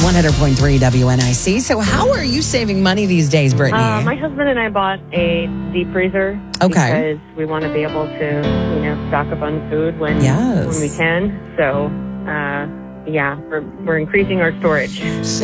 100.3 WNIC. So how are you saving money these days, Brittany? My husband and I bought a deep freezer. Okay. Because we want to be able to, stock up on food when we can. So, we're increasing our storage.